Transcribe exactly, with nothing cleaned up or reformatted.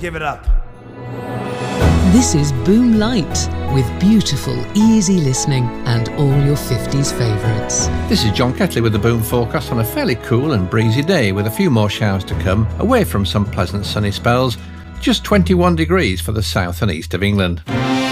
give it up. This is Boom Light, with beautiful, easy listening and all your fifties favourites. This is John Ketley with the Boom forecast on a fairly cool and breezy day with a few more showers to come, away from some pleasant sunny spells. Just twenty-one degrees for the south and east of England.